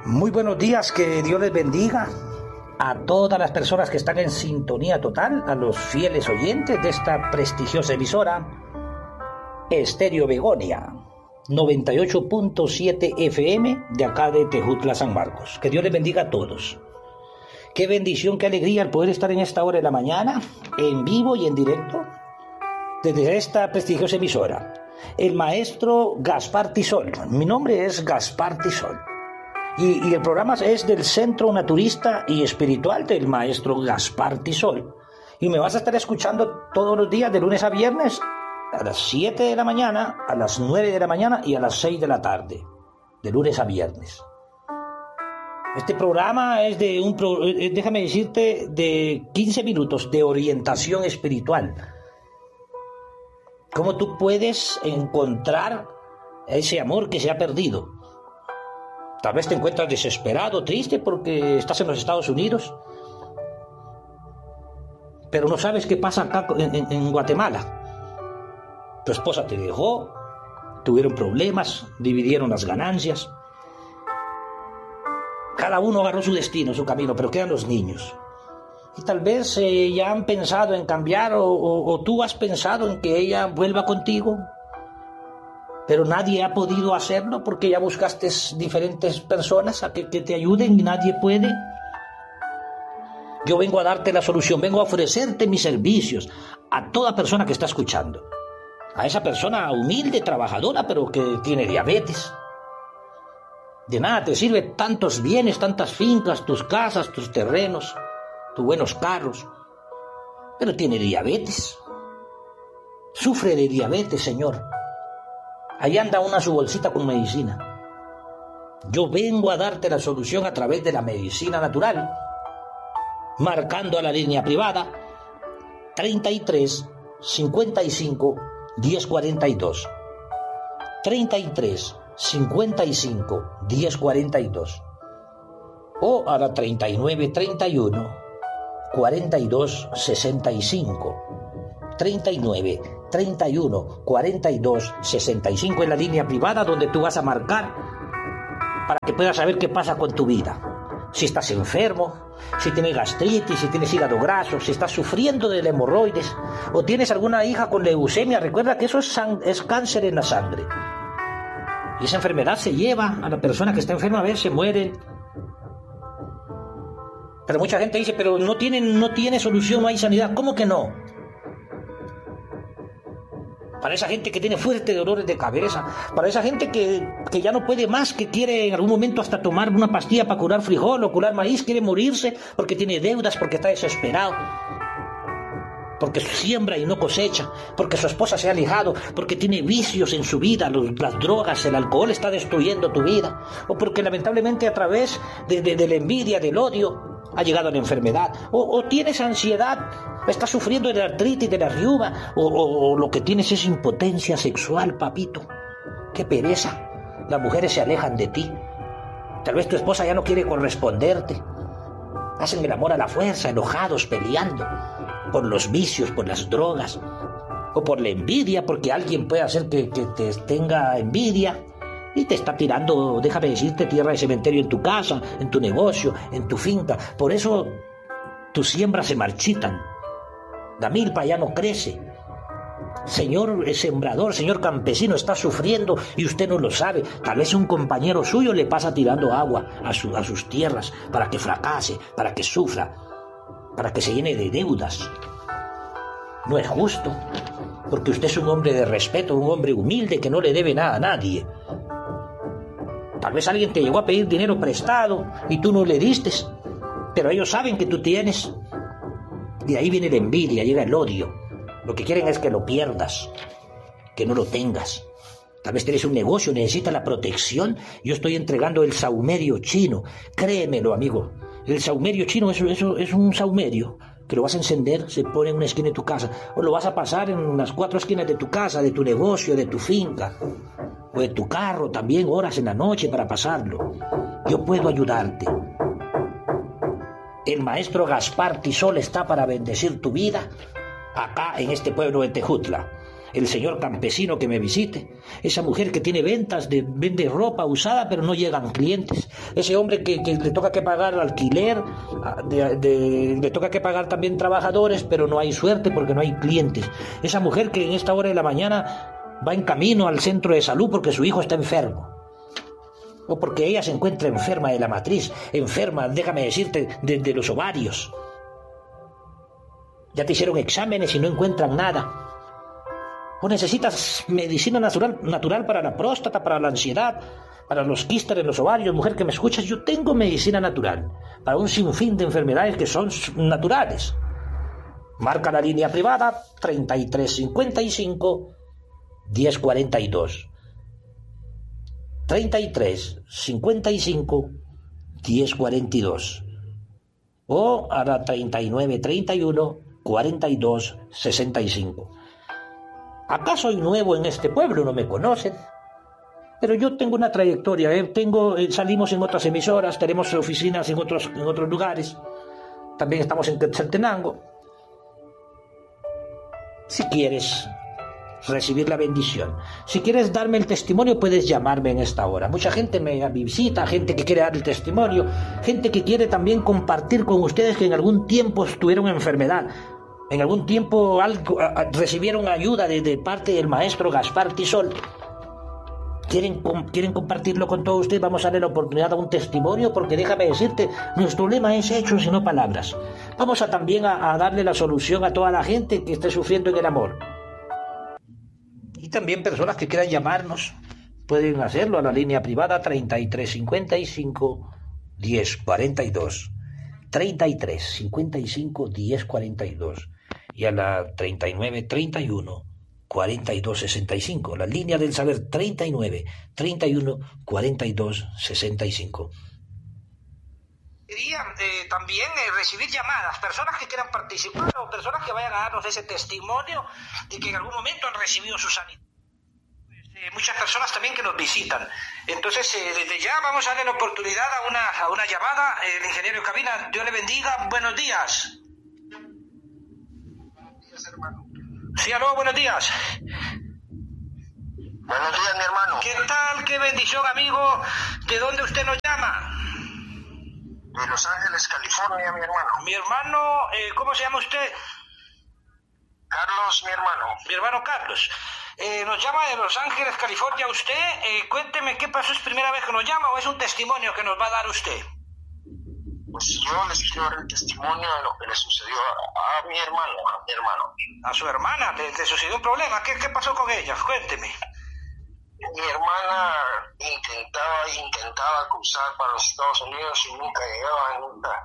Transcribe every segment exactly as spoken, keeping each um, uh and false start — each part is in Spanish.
Muy buenos días, que Dios les bendiga a todas las personas que están en sintonía total, a los fieles oyentes de esta prestigiosa emisora Estéreo Begonia noventa y ocho punto siete F M de acá de Tejutla, San Marcos. Que Dios les bendiga a todos. Qué bendición, qué alegría el poder estar en esta hora de la mañana, en vivo y en directo, desde esta prestigiosa emisora. El maestro Gaspar Tisol. Mi nombre es Gaspar Tisol. Y, y el programa es del Centro Naturista y Espiritual del maestro Gaspar Tisol. Y me vas a estar escuchando todos los días, de lunes a viernes, a las siete de la mañana, a las nueve de la mañana y a las seis de la tarde, de lunes a viernes. Este programa es de un, pro, déjame decirte, de quince minutos de orientación espiritual. ¿Cómo tú puedes encontrar ese amor que se ha perdido? Tal vez te encuentras desesperado, triste porque estás en los Estados Unidos, pero no sabes qué pasa acá en, en, en Guatemala. Tu esposa te dejó, tuvieron problemas, dividieron las ganancias. Cada uno agarró su destino, su camino, pero quedan los niños. Y tal vez eh, ya han pensado en cambiar o, o, o tú has pensado en que ella vuelva contigo, pero nadie ha podido hacerlo porque ya buscaste diferentes personas a que, que te ayuden y nadie puede. Yo vengo a darte la solución, vengo a ofrecerte mis servicios a toda persona que está escuchando. A esa persona humilde, trabajadora, pero que tiene diabetes. De nada te sirve tantos bienes, tantas fincas, tus casas, tus terrenos, tus buenos carros, pero tiene diabetes. Sufre de diabetes, señor. Ahí anda una su bolsita con medicina. Yo vengo a darte la solución a través de la medicina natural, marcando a la línea privada treinta y tres, cincuenta y cinco, diez cuarenta y dos. treinta y tres, cincuenta y cinco, diez cuarenta y dos. O a la treinta y nueve, treinta y uno, cuarenta y dos, sesenta y cinco. treinta y nueve, treinta y uno, cuarenta y dos, sesenta y cinco en la línea privada, donde tú vas a marcar para que puedas saber qué pasa con tu vida. Si estás enfermo, si tienes gastritis, si tienes hígado graso, si estás sufriendo del hemorroides o tienes alguna hija con leucemia, recuerda que eso es, sang- es cáncer en la sangre. Y esa enfermedad se lleva a la persona que está enferma, a ver, se muere. Pero mucha gente dice, pero no tiene, no tiene solución, no hay sanidad. ¿Cómo que no? Para esa gente que tiene fuertes dolores de cabeza, para esa gente que, que ya no puede más, que quiere en algún momento hasta tomar una pastilla para curar frijol o curar maíz, quiere morirse porque tiene deudas, porque está desesperado, porque siembra y no cosecha, porque su esposa se ha alejado, porque tiene vicios en su vida, los, las drogas, el alcohol está destruyendo tu vida, o porque lamentablemente a través de, de, de la envidia, del odio, ha llegado a la enfermedad, o, o tienes ansiedad, estás sufriendo de la artritis, de la riuba, o, o, o lo que tienes es impotencia sexual, papito. Qué pereza, las mujeres se alejan de ti, tal vez tu esposa ya no quiere corresponderte, hacen el amor a la fuerza, enojados, peleando, por los vicios, por las drogas, o por la envidia, porque alguien puede hacer que, que te tenga envidia, y te está tirando, déjame decirte, tierra de cementerio en tu casa, en tu negocio, en tu finca. Por eso tus siembras se marchitan, la milpa ya no crece. Señor sembrador, señor campesino, está sufriendo y usted no lo sabe. Tal vez un compañero suyo le pasa tirando agua a, su, a sus tierras para que fracase, para que sufra, para que se llene de deudas. No es justo, porque usted es un hombre de respeto, un hombre humilde que no le debe nada a nadie. Tal vez alguien te llegó a pedir dinero prestado y tú no le diste, pero ellos saben que tú tienes. De ahí viene la envidia, llega el odio. Lo que quieren es que lo pierdas, que no lo tengas. Tal vez tienes un negocio, necesitas la protección. Yo estoy entregando el saumerio chino. Créemelo, amigo. El saumerio chino es, es, es un saumerio que lo vas a encender, se pone en una esquina de tu casa, o lo vas a pasar en las cuatro esquinas de tu casa, de tu negocio, de tu finca, o de tu carro también, horas en la noche para pasarlo. Yo puedo ayudarte. El maestro Gaspar Tisol está para bendecir tu vida acá en este pueblo de Tejutla. el señor campesino que me visite, esa mujer que tiene ventas, de, vende ropa usada pero no llegan clientes, ese hombre que, que le toca que pagar alquiler, de, de, le toca que pagar también trabajadores pero no hay suerte porque no hay clientes, esa mujer que en esta hora de la mañana va en camino al centro de salud porque su hijo está enfermo, o porque ella se encuentra enferma de la matriz, enferma, déjame decirte, de, de los ovarios. Ya te hicieron exámenes y no encuentran nada. O necesitas medicina natural, natural para la próstata, para la ansiedad, para los quistes en los ovarios. Mujer que me escuchas, yo tengo medicina natural para un sinfín de enfermedades que son naturales. Marca la línea privada treinta y tres cincuenta y cinco diez cuarenta y dos. treinta y tres cincuenta y cinco diez cuarenta y dos. O a la treinta y nueve treinta y uno cuarenta y dos sesenta y cinco. Acá soy nuevo en este pueblo, no me conocen, pero yo tengo una trayectoria, ¿eh? tengo, eh, salimos en otras emisoras, tenemos oficinas en otros, en otros lugares, también estamos en Quetzaltenango. Si quieres recibir la bendición, si quieres darme el testimonio, puedes llamarme en esta hora. Mucha gente me visita, gente que quiere dar el testimonio, gente que quiere también compartir con ustedes que en algún tiempo tuvieron enfermedad, en algún tiempo algo, a, a, recibieron ayuda de, de parte del maestro Gaspar Tisol. ¿Quieren, com, ¿Quieren compartirlo con todos ustedes? Vamos a darle la oportunidad a un testimonio, porque déjame decirte, nuestro lema es hechos y no palabras. Vamos a también a, a darle la solución a toda la gente que esté sufriendo en el amor. Y también personas que quieran llamarnos pueden hacerlo a la línea privada treinta y tres cincuenta y cinco diez cuarenta y dos. treinta y tres cincuenta y cinco diez cuarenta y dos. Y a la treinta y nueve treinta y uno cuarenta y dos sesenta y cinco. La línea del saber treinta y nueve treinta y uno cuarenta y dos sesenta y cinco. Quería eh, también eh, recibir llamadas, personas que quieran participar o personas que vayan a darnos ese testimonio de que en algún momento han recibido su sanidad. Pues, eh, muchas personas también que nos visitan. Entonces, eh, desde ya vamos a darle la oportunidad a una, a una llamada. Eh, el ingeniero de cabina, Dios le bendiga. Buenos días. Buenos días, hermano. Sí, aló, buenos días. Buenos días, mi hermano. ¿Qué tal? Qué bendición, amigo. ¿De dónde usted nos llama? De Los Ángeles, California, mi hermano. Mi hermano, eh, ¿cómo se llama usted? Carlos, mi hermano. Mi hermano Carlos. Eh, nos llama de Los Ángeles, California. Usted, eh, cuénteme qué pasó, ¿es primera vez que nos llama o es un testimonio que nos va a dar usted? Pues yo les quiero dar el testimonio de lo que le sucedió a, a mi hermano, a mi hermano. A su hermana, ¿le, le sucedió un problema? ¿Qué, ¿Qué pasó con ella? Cuénteme. Mi hermana intentaba y intentaba cruzar para los Estados Unidos y nunca llegaba, nunca.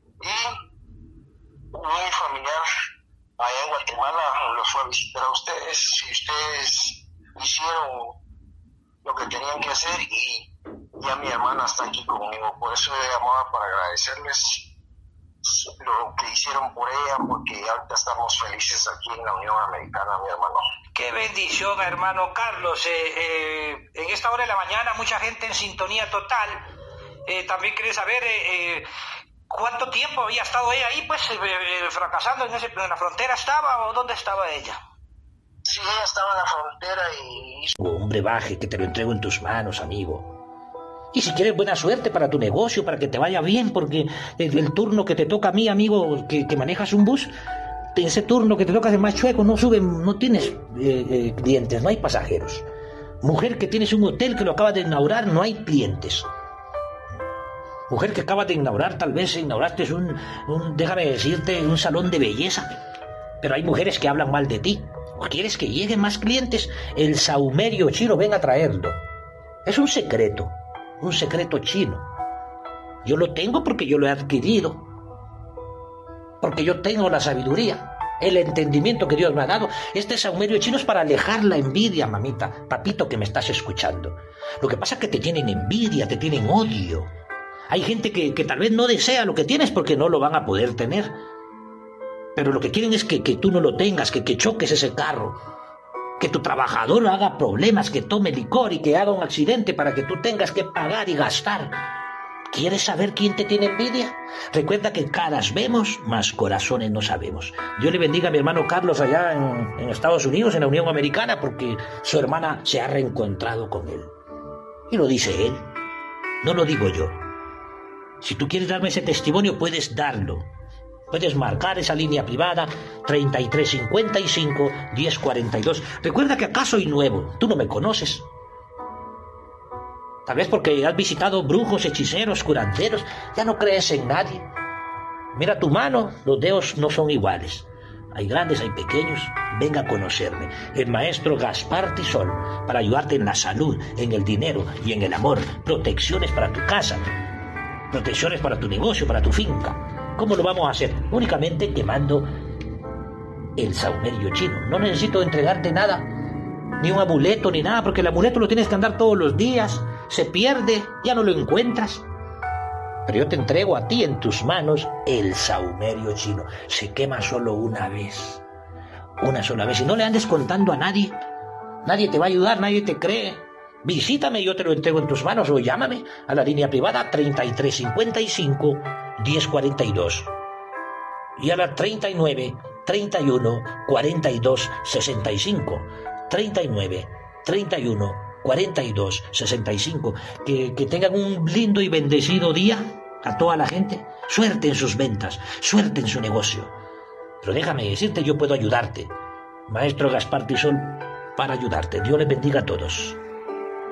Y mi familiar allá en Guatemala los fue a visitar a ustedes y ustedes hicieron lo que tenían que hacer y ya mi hermana está aquí conmigo. Por eso le llamaba para agradecerles lo que hicieron por ella, porque ahorita estamos felices aquí en la Unión Americana, mi hermano. Qué bendición, hermano Carlos. Eh, eh, en esta hora de la mañana mucha gente en sintonía total. Eh, también quiere saber eh, eh, cuánto tiempo había estado ella ahí, pues eh, eh, fracasando en, ese, en la frontera estaba, o dónde estaba ella. Sí, ella estaba en la frontera y... Oh, hombre, baje, que te lo entrego en tus manos, amigo. Y si quieres buena suerte para tu negocio, para que te vaya bien, porque el, el turno que te toca a mí, amigo, que, que manejas un bus, ese turno que te toca de más chueco, no suben, no tienes eh, eh, clientes, no hay pasajeros. Mujer que tienes un hotel que lo acabas de inaugurar, no hay clientes. Mujer que acabas de inaugurar, tal vez inauguraste un, un, déjame decirte, un salón de belleza, pero hay mujeres que hablan mal de ti. ¿O quieres que lleguen más clientes? El saumerio chino, ven a traerlo. Es un secreto. Un secreto chino. Yo lo tengo porque yo lo he adquirido, porque yo tengo la sabiduría, el entendimiento que Dios me ha dado. Este saumerio chino es para alejar la envidia, mamita, papito que me estás escuchando. Lo que pasa es que te tienen envidia, te tienen odio. Hay gente que, que tal vez no desea lo que tienes porque no lo van a poder tener, pero lo que quieren es que, que tú no lo tengas, que, que choques ese carro, que tu trabajador haga problemas, que tome licor y que haga un accidente para que tú tengas que pagar y gastar. ¿Quieres saber quién te tiene envidia? Recuerda que caras vemos, más corazones no sabemos. Dios le bendiga a mi hermano Carlos allá en, en Estados Unidos, en la Unión Americana, porque su hermana se ha reencontrado con él. Y lo dice él, no lo digo yo. Si tú quieres darme ese testimonio, puedes darlo. Puedes marcar esa línea privada treinta y tres cincuenta y cinco, diez cuarenta y dos. Recuerda que acá soy nuevo, tú no me conoces. Tal vez porque has visitado brujos, hechiceros, curanderos, ya no crees en nadie. Mira tu mano, los dedos no son iguales. Hay grandes, hay pequeños. Venga a conocerme, el maestro Gaspar Tisol, para ayudarte en la salud, en el dinero y en el amor. Protecciones para tu casa, protecciones para tu negocio, para tu finca. ¿Cómo lo vamos a hacer? Únicamente quemando el saumerio chino. No necesito entregarte nada, ni un amuleto, ni nada, porque el amuleto lo tienes que andar todos los días. Se pierde, ya no lo encuentras. Pero yo te entrego a ti en tus manos el saumerio chino. Se quema solo una vez. Una sola vez. Y no le andes contando a nadie. Nadie te va a ayudar, nadie te cree. Visítame y yo te lo entrego en tus manos, o llámame a la línea privada treinta y tres cincuenta y cinco, diez cuarenta y dos. Y a la treinta y nueve, treinta y uno, cuarenta y dos, sesenta y cinco. treinta y nueve, treinta y uno, cuarenta y dos, sesenta y cinco. Que, que tengan un lindo y bendecido día a toda la gente. Suerte en sus ventas, suerte en su negocio. Pero déjame decirte, yo puedo ayudarte. Maestro Gaspar Tisol, para ayudarte. Dios les bendiga a todos.